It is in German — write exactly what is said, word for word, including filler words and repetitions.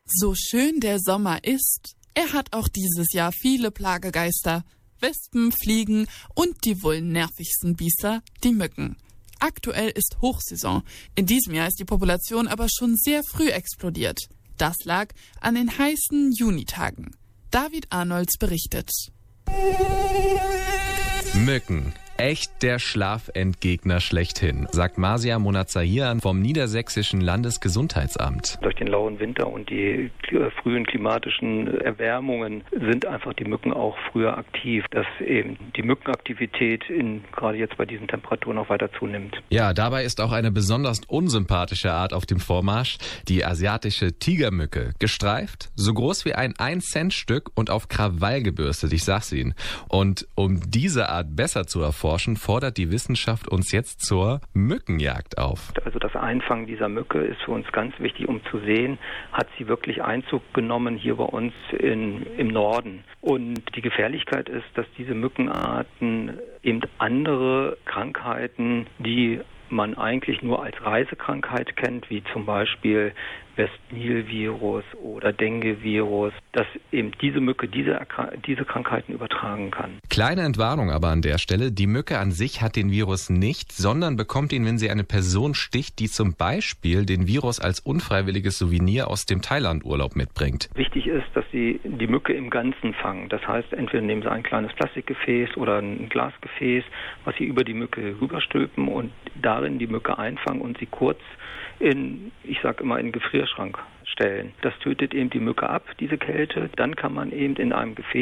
So schön der Sommer ist, er hat auch dieses Jahr viele Plagegeister. Wespen, Fliegen und die wohl nervigsten Biester, die Mücken. Aktuell ist Hochsaison. In diesem Jahr ist die Population aber schon sehr früh explodiert. Das lag an den heißen Junitagen. David Arnolds berichtet. Mücken. Echt der Schlafendgegner schlechthin, sagt Marsia Monazahian vom Niedersächsischen Landesgesundheitsamt. Durch den lauen Winter und die frühen klimatischen Erwärmungen sind einfach die Mücken auch früher aktiv, dass eben die Mückenaktivität in, gerade jetzt bei diesen Temperaturen auch weiter zunimmt. Ja, dabei ist auch eine besonders unsympathische Art auf dem Vormarsch, die asiatische Tigermücke. Gestreift, so groß wie ein ein Cent Stück und auf Krawall gebürstet, ich sag's Ihnen. Und um diese Art besser zu erforschen, fordert die Wissenschaft uns jetzt zur Mückenjagd auf. Also das Einfangen dieser Mücke ist für uns ganz wichtig, um zu sehen, hat sie wirklich Einzug genommen hier bei uns in, im Norden. Und die Gefährlichkeit ist, dass diese Mückenarten eben andere Krankheiten, die man eigentlich nur als Reisekrankheit kennt, wie zum Beispiel West-Nil-Virus oder Dengue-Virus, dass eben diese Mücke diese, diese Krankheiten übertragen kann. Kleine Entwarnung aber an der Stelle, die Mücke an sich hat den Virus nicht, sondern bekommt ihn, wenn sie eine Person sticht, die zum Beispiel den Virus als unfreiwilliges Souvenir aus dem Thailand-Urlaub mitbringt. Wichtig ist, dass sie die Mücke im Ganzen fangen. Das heißt, entweder nehmen sie ein kleines Plastikgefäß oder ein Glasgefäß, was sie über die Mücke rüberstülpen und darin die Mücke einfangen und sie kurz in, ich sag immer, in den Gefrierschrank stellen. Das tötet eben die Mücke ab, diese Kälte. Dann kann man eben in einem Gefäß